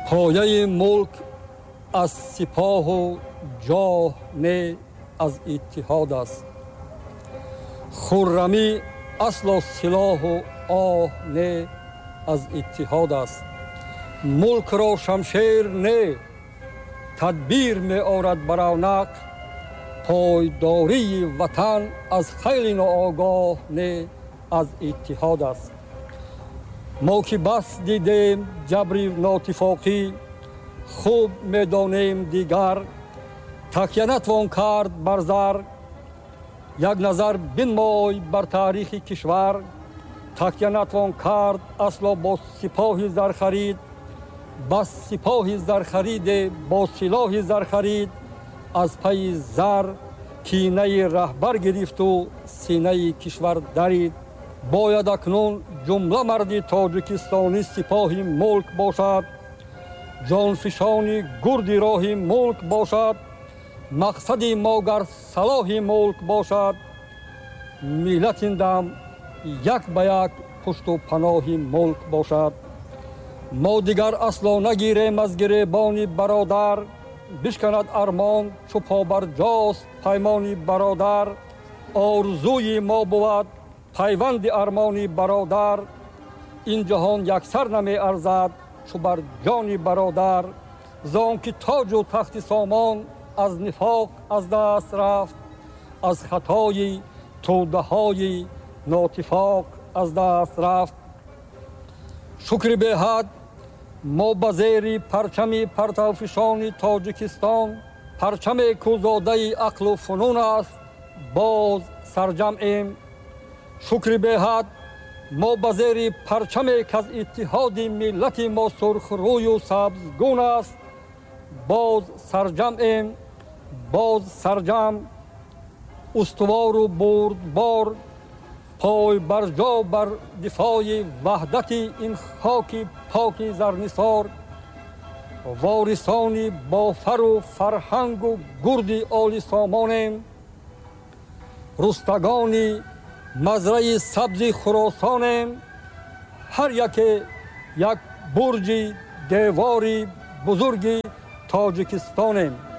پایه ملک از سپاه و جاه نه از اتحاد است. خرمی اصل و سلاح و آه نه از اتحاد است. ملک را شمشیر نه تدبیر می آورد بر رونق. پایداری وطن از خیل ناآگاه نه از اتحاد است. ما که بس دیدیم جبری ناتفاقی خوب میدانیم دیگر تکیه نتوان کرد بر زر. یک نظر بنمای بر تاریخ کشور تکیه نتوان کرد اصلا با سپاه زر خرید. بس سپاه زر خرید با سلاح زر خرید از پی زر کینه رهبر گرفت و سینه کشور درید. باید اکنون جمله مردی تاجیکستانی سپاه ملک باشد. جانفشانی گردی راه ملک باشد. مقصد ما گر صلاح ملک باشد. ملت این دم یک به یک پشت و پناه ملک باشد. ما دیگر اصلا نگیریم از گریبان برادر. بشکند ارمان چو پا بر جاست پیمانی برادر. آرزوی ما بود پیوند ارمانی برادر. این جهان یک سر نمی ارزد چو بر جان برادر. زان که تاج و تخت سامان از نفاق از دست رفت. از خطای توده های ناتفاق از دست رفت. شکر به حد ما به زیر پرچم پرتوفشان تاجیکستان پرچم کوزاده عقل و فنون است باز سرجمعیم. شکر به حد ما به زیر پرچم که از اتحاد ملت ما سرخ روی و سبزگون است باز سرجمعیم. باز سرجم استوار و بردبار پای بر جا بر دفاع وحدت این خاک پاک زرنثار. وارثان با فر و فرهنگ و گرد عالی سامانیم. رستگان مزرعه سبز خراسانیم. هر یک برج دیواری بزرگی تاجیکستانیم.